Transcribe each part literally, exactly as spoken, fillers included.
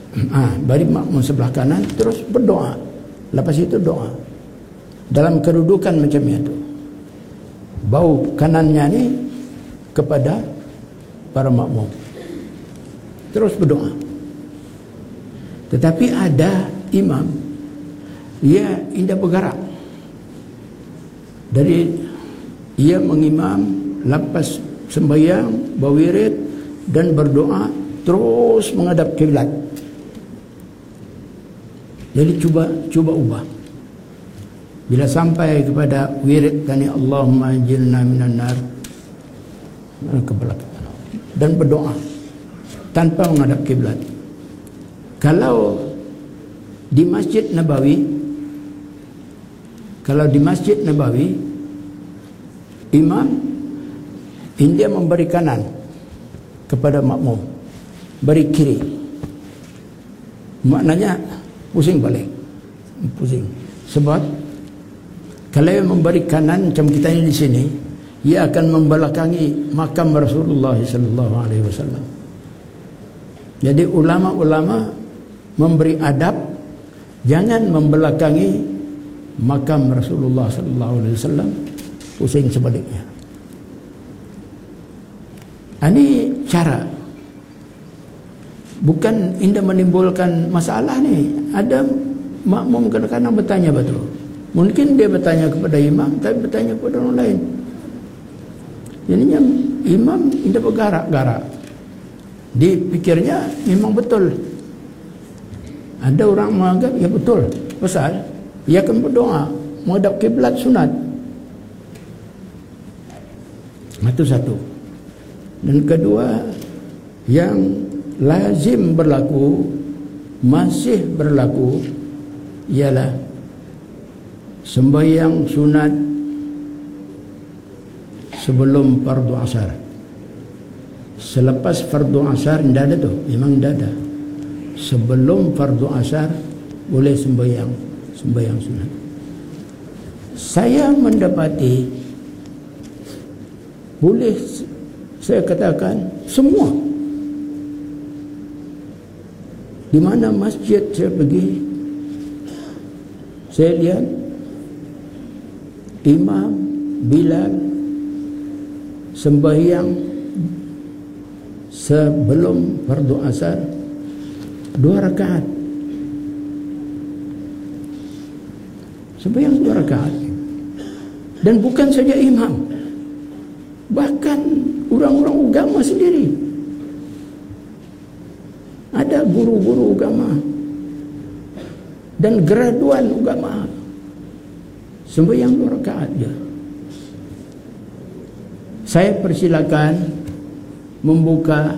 Ah, bari makmum sebelah kanan, terus berdoa. Lepas itu doa. Dalam kedudukan macam itu. Bau kanannya ni kepada para makmum. Terus berdoa. Tetapi ada imam, ia tidak bergerak. Dari ia mengimam, lepas sembahyang, berwirid dan berdoa, terus menghadap kiblat. Jadi cuba cuba ubah. Bila sampai kepada wirid tani Allahumma ajilna minan nar, ke belakang dan berdoa tanpa menghadap kiblat. Kalau di Masjid Nabawi, kalau di Masjid Nabawi, imam dia memberi kanan kepada makmum, beri kiri. Maknanya pusing balik, pusing. Sebab kalau ia memberi kanan macam kita ini di sini, ia akan membelakangi makam Rasulullah sallallahu alaihi wasallam. Jadi ulama-ulama memberi adab, jangan membelakangi makam Rasulullah sallallahu alaihi wasallam, pusing sebaliknya. Ini cara, bukan indah menimbulkan masalah ni. Ada makmum kadang-kadang bertanya betul. Mungkin dia bertanya kepada imam, tapi bertanya kepada orang lain. Jadinya imam tidak bergarak-garak. Dipikirnya memang betul. Ada orang menganggap ya betul. Pasal ia akan berdoa menghadap kiblat sunat. Itu satu. Dan kedua, yang lazim berlaku, masih berlaku, ialah sembahyang sunat sebelum fardu asar. Selepas fardu asar tidak ada tu, memang tidak ada. Sebelum fardu asar boleh sembahyang sembahyang sunat. Saya mendapati, boleh saya katakan semua, di mana masjid saya pergi, saya lihat imam Bilal sembahyang sebelum fardu asar dua rakaat. Sembahyang dua rakaat. Dan bukan saja imam, bahkan orang-orang agama sendiri. Ada guru-guru agama dan graduan agama sembahyang dua rakaat je. Saya persilakan membuka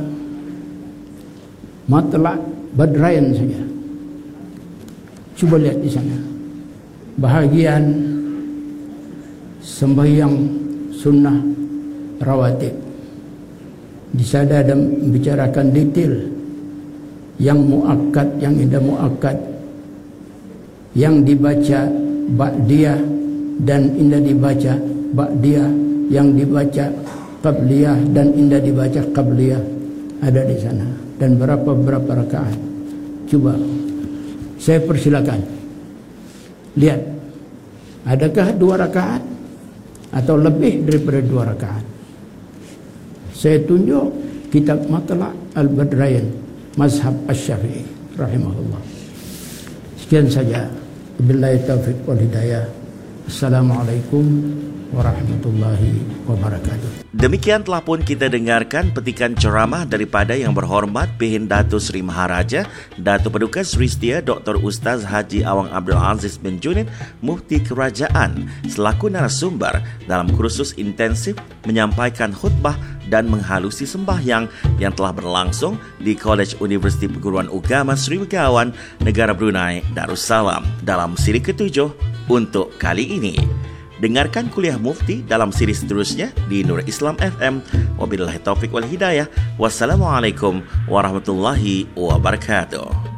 Matlaq Badrain saja. Cuba lihat di sana. Bahagian sembahyang sunnah rawatib. Di sana ada membicarakan detail yang muakkad, yang tidak muakkad, yang dibaca ba'diyah dan indah dibaca ba'diyah, yang dibaca qabliyah dan indah dibaca qabliyah, ada di sana. Dan berapa berapa rakaat. Cuba saya persilakan lihat, adakah dua rakaat atau lebih daripada dua rakaat. Saya tunjuk kitab Matlaq Al-Badrain Mazhab Asy-Syafi'i rahimahullah. Sekian saja. Billahi taufiq wal hidayah. Assalamualaikum warahmatullahi wabarakatuh. Demikian telah pun kita dengarkan petikan ceramah daripada Yang Berhormat Pehin Dato' Sri Maharaja Dato' Paduka Sri Setia Doktor Ustaz Haji Awang Abdul Aziz bin Junid, Mufti Kerajaan, selaku narasumber dalam kursus intensif menyampaikan khutbah dan menghalusi sembahyang yang telah berlangsung di College Universiti Perguruan Agama Sri Begawan, Negara Brunei Darussalam dalam siri ketujuh untuk kali ini. Dengarkan kuliah mufti dalam siri seterusnya di Nur Islam F M. Wabillahi taufiq wal hidayah. Wassalamualaikum warahmatullahi wabarakatuh.